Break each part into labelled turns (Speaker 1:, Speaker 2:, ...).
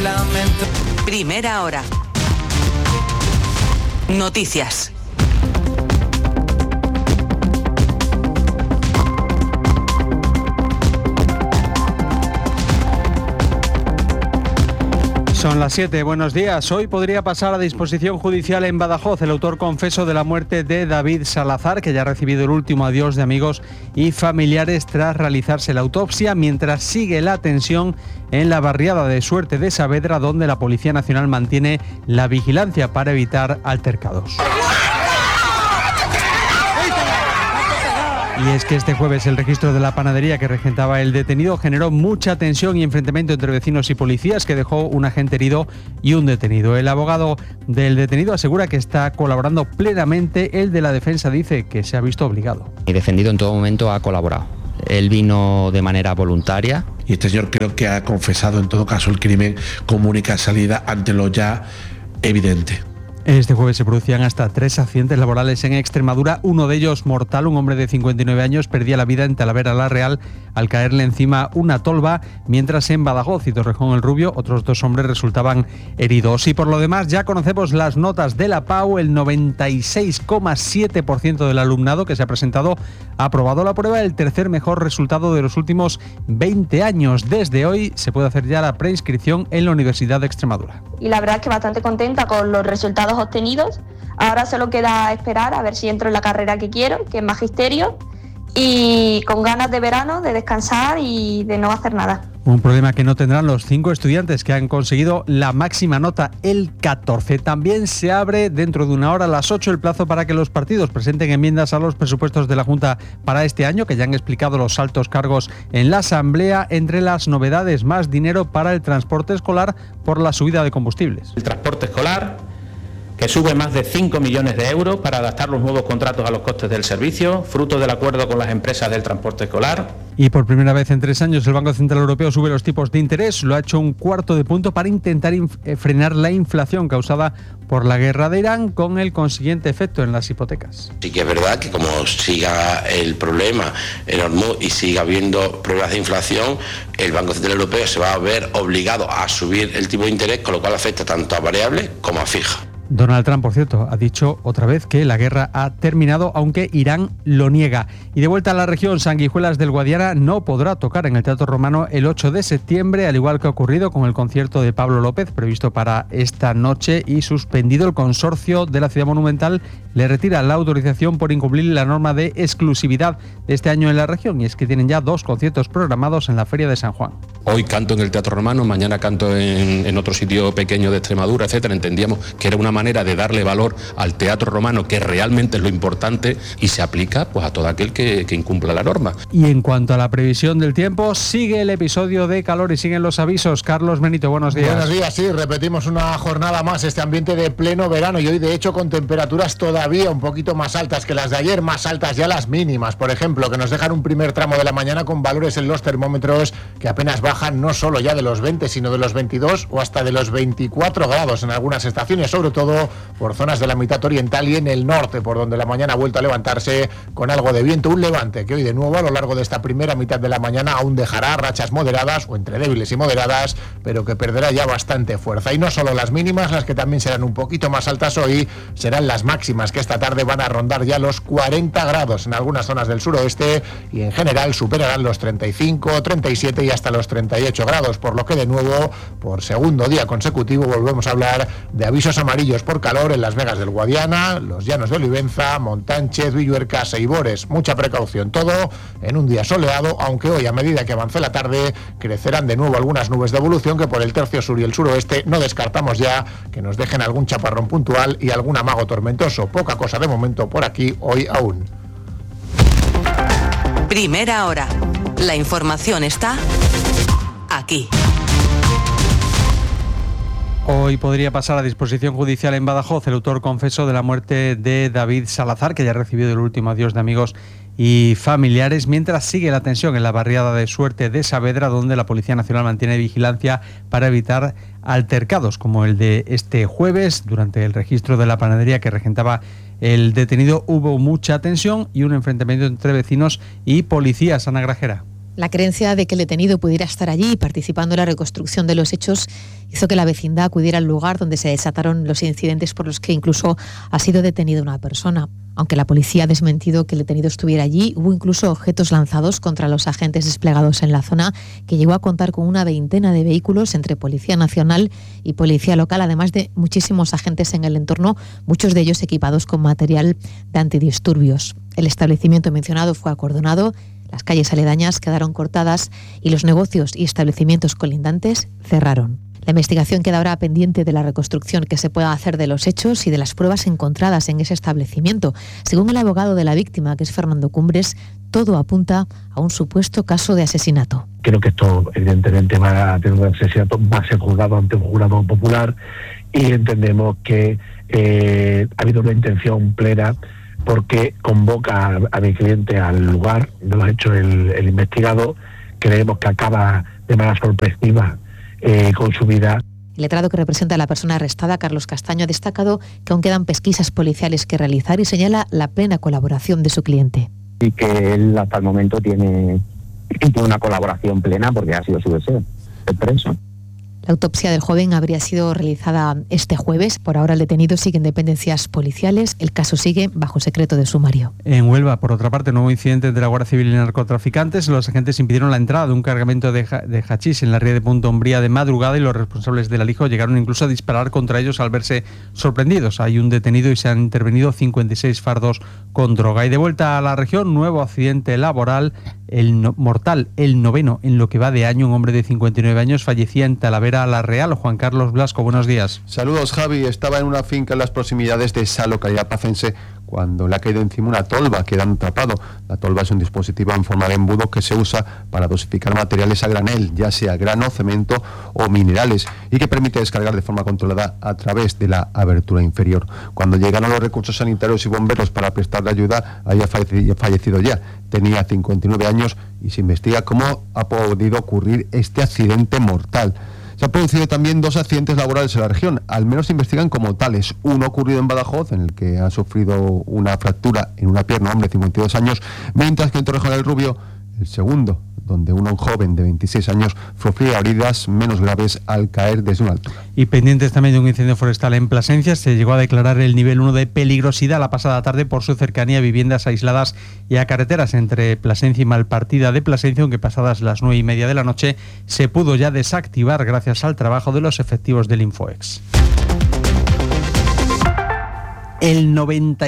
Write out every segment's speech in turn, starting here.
Speaker 1: lamento.
Speaker 2: Primera hora. Noticias.
Speaker 3: Son las 7, buenos días. Hoy podría pasar a disposición judicial en Badajoz el autor confeso de la muerte de David Salazar, que ya ha recibido el último adiós de amigos y familiares tras realizarse la autopsia, mientras sigue la tensión en la barriada de Suerte de Saavedra, donde la Policía Nacional mantiene la vigilancia para evitar altercados. Y es que este jueves el registro de la panadería que regentaba el detenido generó mucha tensión y enfrentamiento entre vecinos y policías, que dejó un agente herido y un detenido. El abogado del detenido asegura que está colaborando plenamente. El de la defensa dice que se ha visto obligado.
Speaker 4: Mi defendido en todo momento ha colaborado. Él vino de manera voluntaria.
Speaker 5: Y este señor creo que ha confesado en todo caso el crimen como única salida ante lo ya evidente.
Speaker 3: Este jueves se producían hasta 3 accidentes laborales en Extremadura, uno de ellos mortal. Un hombre de 59 años perdía la vida en Talavera la Real al caerle encima una tolva, mientras en Badajoz y Torrejón el Rubio otros 2 hombres resultaban heridos. Y por lo demás ya conocemos las notas de la PAU. El 96,7% del alumnado que se ha presentado ha aprobado la prueba, el tercer mejor resultado de los últimos 20 años. Desde hoy se puede hacer ya la preinscripción en la Universidad de Extremadura.
Speaker 6: Y la verdad es que bastante contenta con los resultados obtenidos. Ahora solo queda esperar a ver si entro en la carrera que quiero, que es magisterio, y con ganas de verano, de descansar y de no hacer nada.
Speaker 3: Un problema que no tendrán los 5 estudiantes que han conseguido la máxima nota, el 14. También se abre dentro de una hora, a las 8, el plazo para que los partidos presenten enmiendas a los presupuestos de la Junta para este año, que ya han explicado los altos cargos en la Asamblea. Entre las novedades, más dinero para el transporte escolar por la subida de combustibles.
Speaker 7: El transporte escolar, que sube más de 5 millones de euros para adaptar los nuevos contratos a los costes del servicio, fruto del acuerdo con las empresas del transporte escolar.
Speaker 3: Y por primera vez en 3 años el Banco Central Europeo sube los tipos de interés. Lo ha hecho 1/4 de punto para intentar frenar la inflación causada por la guerra de Irán, con el consiguiente efecto en las hipotecas.
Speaker 8: Sí que es verdad que como siga el problema en Hormuz y siga habiendo problemas de inflación, el Banco Central Europeo se va a ver obligado a subir el tipo de interés, con lo cual afecta tanto a variable como a fija.
Speaker 3: Donald Trump, por cierto, ha dicho otra vez que la guerra ha terminado, aunque Irán lo niega. Y de vuelta a la región, Sanguijuelas del Guadiana no podrá tocar en el Teatro Romano el 8 de septiembre, al igual que ha ocurrido con el concierto de Pablo López, previsto para esta noche y suspendido. El consorcio de la Ciudad Monumental le retira la autorización por incumplir la norma de exclusividad de este año en la región, y es que tienen ya 2 conciertos programados en la Feria de San Juan.
Speaker 9: Hoy canto en el Teatro Romano, mañana canto en otro sitio pequeño de Extremadura, etcétera. Entendíamos que era una manera de darle valor al Teatro Romano, que realmente es lo importante, y se aplica pues a todo aquel que incumpla la norma.
Speaker 3: Y en cuanto a la previsión del tiempo, sigue el episodio de calor y siguen los avisos. Carlos Benito, buenos días.
Speaker 10: Buenos días, sí, repetimos una jornada más, este ambiente de pleno verano, y hoy de hecho con temperaturas todavía un poquito más altas que las de ayer, más altas ya las mínimas, por ejemplo, que nos dejan un primer tramo de la mañana con valores en los termómetros que apenas bajan no solo ya de los 20, sino de los 22 o hasta de los 24 grados en algunas estaciones, sobre todo por zonas de la mitad oriental y en el norte, por donde la mañana ha vuelto a levantarse con algo de viento, un levante que hoy de nuevo a lo largo de esta primera mitad de la mañana aún dejará rachas moderadas o entre débiles y moderadas, pero que perderá ya bastante fuerza. Y no solo las mínimas, las que también serán un poquito más altas hoy, serán las máximas, que esta tarde van a rondar ya los 40 grados en algunas zonas del suroeste y en general superarán los 35, 37 y hasta los 38 grados, por lo que de nuevo, por segundo día consecutivo, volvemos a hablar de avisos amarillos por calor en Las Vegas del Guadiana, los Llanos de Olivenza, Montánchez, Villuercas e Ibores. Mucha precaución, todo en un día soleado, aunque hoy, a medida que avance la tarde, crecerán de nuevo algunas nubes de evolución que por el tercio sur y el suroeste no descartamos ya que nos dejen algún chaparrón puntual y algún amago tormentoso. Poca cosa de momento por aquí hoy aún.
Speaker 2: Primera hora. La información está aquí.
Speaker 3: Hoy podría pasar a disposición judicial en Badajoz el autor confeso de la muerte de David Salazar, que ya ha recibido el último adiós de amigos y familiares, mientras sigue la tensión en la barriada de Suerte de Saavedra, donde la Policía Nacional mantiene vigilancia para evitar altercados como el de este jueves. Durante el registro de la panadería que regentaba el detenido hubo mucha tensión y un enfrentamiento entre vecinos y policías. Ana Grajera.
Speaker 1: La creencia de que el detenido pudiera estar allí participando en la reconstrucción de los hechos hizo que la vecindad acudiera al lugar donde se desataron los incidentes por los que incluso ha sido detenida una persona. Aunque la policía ha desmentido que el detenido estuviera allí, hubo incluso objetos lanzados contra los agentes desplegados en la zona, que llegó a contar con una veintena de vehículos entre Policía Nacional y Policía Local, además de muchísimos agentes en el entorno, muchos de ellos equipados con material de antidisturbios. El establecimiento mencionado fue acordonado, las calles aledañas quedaron cortadas y los negocios y establecimientos colindantes cerraron. La investigación queda ahora pendiente de la reconstrucción que se pueda hacer de los hechos y de las pruebas encontradas en ese establecimiento. Según el abogado de la víctima, que es Fernando Cumbres, todo apunta a un supuesto caso de asesinato.
Speaker 11: Creo que esto evidentemente va a tener un asesinato, va a ser juzgado ante un jurado popular y entendemos que ha habido una intención plena porque convoca a mi cliente al lugar de los hechos el investigado. Creemos que acaba de manera sorpresiva con su vida.
Speaker 1: El letrado que representa a la persona arrestada, Carlos Castaño, ha destacado que aún quedan pesquisas policiales que realizar y señala la plena colaboración de su cliente.
Speaker 12: Y que él hasta el momento tiene una colaboración plena porque ha sido su deseo, el preso.
Speaker 1: La autopsia del joven habría sido realizada este jueves. Por ahora el detenido sigue en dependencias policiales. El caso sigue bajo secreto de sumario.
Speaker 3: En Huelva, por otra parte, nuevo incidente de la Guardia Civil y narcotraficantes. Los agentes impidieron la entrada de un cargamento de hachís en la ría de Punta Umbría de madrugada y los responsables del alijo llegaron incluso a disparar contra ellos al verse sorprendidos. Hay un detenido y se han intervenido 56 fardos con droga. Y de vuelta a la región, nuevo accidente laboral, mortal, el noveno en lo que va de año. Un hombre de 59 años fallecía en Talavera La Real. Juan Carlos Blasco, buenos días.
Speaker 13: Saludos, Javi. Estaba en una finca en las proximidades de esa localidad pacense cuando le ha caído encima una tolva, quedando atrapado. La tolva es un dispositivo en forma de embudo que se usa para dosificar materiales a granel, ya sea grano, cemento o minerales, y que permite descargar de forma controlada a través de la abertura inferior. Cuando llegaron los recursos sanitarios y bomberos para prestarle ayuda, había fallecido ya. Tenía 59 años y se investiga cómo ha podido ocurrir este accidente mortal. Se han producido también 2 accidentes laborales en la región, al menos se investigan como tales. Uno ocurrido en Badajoz, en el que ha sufrido una fractura en una pierna, hombre de 52 años, mientras que en Torrejón del Rubio, el segundo, donde un joven de 26 años sufría heridas menos graves al caer desde una altura.
Speaker 3: Y pendientes también de un incendio forestal en Plasencia, se llegó a declarar el nivel 1 de peligrosidad la pasada tarde por su cercanía a viviendas aisladas y a carreteras entre Plasencia y Malpartida de Plasencia, aunque pasadas las 9:30 de la noche se pudo ya desactivar gracias al trabajo de los efectivos del Infoex. El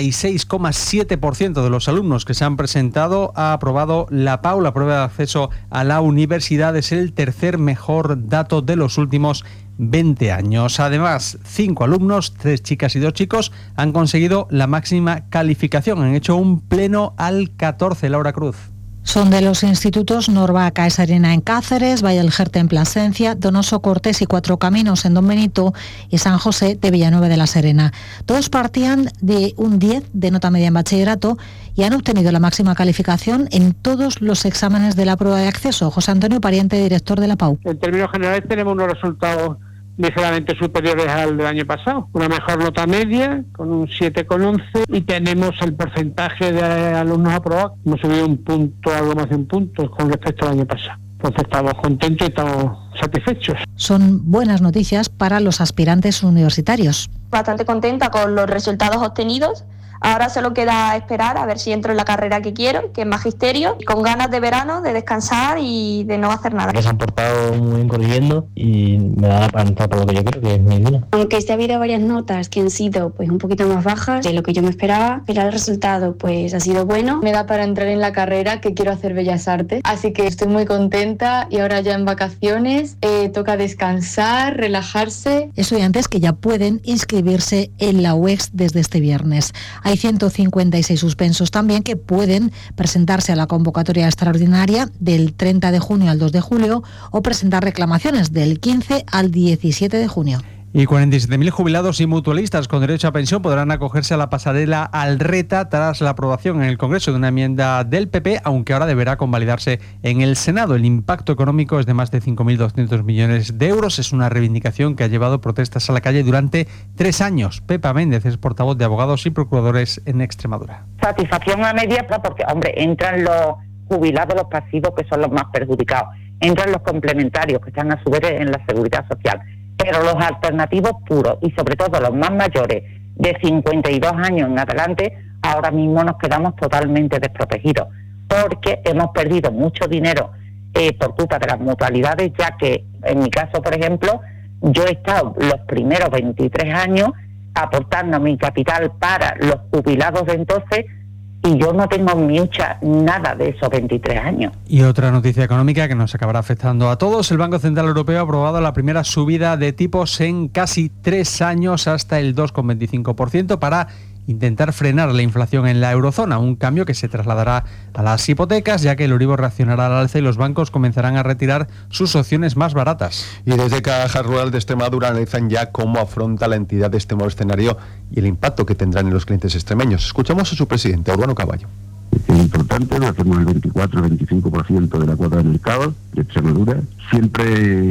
Speaker 3: 96,7% de los alumnos que se han presentado ha aprobado la PAU, la prueba de acceso a la universidad. Es el tercer mejor dato de los últimos 20 años. Además, 5 alumnos, 3 chicas y 2 chicos, han conseguido la máxima calificación. Han hecho un pleno al 14, Laura Cruz.
Speaker 14: Son de los institutos Norva Caesarena en Cáceres, Valle del Jerte en Plasencia, Donoso Cortés y Cuatro Caminos en Don Benito y San José de Villanueva de la Serena. Todos partían de un 10 de nota media en bachillerato y han obtenido la máxima calificación en todos los exámenes de la prueba de acceso. José Antonio Pariente, director de la PAU.
Speaker 15: En términos generales tenemos unos resultados ligeramente superiores al del año pasado, una mejor nota media con un 7,11 y tenemos el porcentaje de alumnos aprobados, hemos subido un punto, algo más de un punto con respecto al año pasado. Entonces estamos contentos y estamos satisfechos.
Speaker 14: Son buenas noticias para los aspirantes universitarios.
Speaker 6: Bastante contenta con los resultados obtenidos. Ahora solo queda esperar a ver si entro en la carrera que quiero, que es magisterio, con ganas de verano, de descansar y de no hacer nada.
Speaker 16: Se han portado muy bien corrigiendo y me da para entrar por lo que yo creo que es mi línea.
Speaker 17: Aunque ha habido varias notas que han sido pues un poquito más bajas de lo que yo me esperaba, pero el resultado pues ha sido bueno.
Speaker 18: Me da para entrar en la carrera que quiero hacer Bellas Artes, así que estoy muy contenta y ahora ya en vacaciones toca descansar, relajarse.
Speaker 14: Estudiantes que ya pueden inscribirse en la UEX desde este viernes. Hay 156 suspensos también que pueden presentarse a la convocatoria extraordinaria del 30 de junio al 2 de julio o presentar reclamaciones del 15 al 17 de junio.
Speaker 3: Y 47.000 jubilados y mutualistas con derecho a pensión podrán acogerse a la pasarela Alreta tras la aprobación en el Congreso de una enmienda del PP, aunque ahora deberá convalidarse en el Senado. El impacto económico es de más de 5.200 millones de euros. Es una reivindicación que ha llevado protestas a la calle durante 3 años. Pepa Méndez es portavoz de abogados y procuradores en Extremadura.
Speaker 19: Satisfacción a media, porque, hombre, entran jubilados los pasivos, que son los más perjudicados. Entran los complementarios, que están a su vez en la seguridad social. Pero los alternativos puros, y sobre todo los más mayores, de 52 años en adelante, ahora mismo nos quedamos totalmente desprotegidos, porque hemos perdido mucho dinero por culpa de las mutualidades, ya que en mi caso, por ejemplo, yo he estado los primeros 23 años aportando mi capital para los jubilados de entonces, y yo no tengo en mi hucha nada de esos 23 años.
Speaker 3: Y otra noticia económica que nos acabará afectando a todos: el Banco Central Europeo ha aprobado la primera subida de tipos en casi 3 años hasta el 2,25% para intentar frenar la inflación en la eurozona, un cambio que se trasladará a las hipotecas, ya que el Euribor reaccionará al alza y los bancos comenzarán a retirar sus opciones más baratas.
Speaker 13: Y desde Caja Rural de Extremadura analizan ya cómo afronta la entidad este nuevo escenario y el impacto que tendrán en los clientes extremeños. Escuchamos a su presidente, Urbano Caballo.
Speaker 20: Es importante, lo hacemos el 24-25% de la cuota de mercado de Extremadura. Siempre